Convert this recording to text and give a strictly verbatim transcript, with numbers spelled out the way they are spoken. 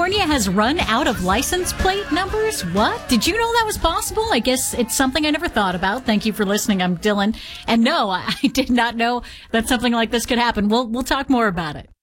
California has run out of license plate numbers? What? Did you know that was possible? I guess it's something I never thought about. Thank you for listening. I'm Dylan. And no, I did not know that something like this could happen. We'll, we'll talk more about it.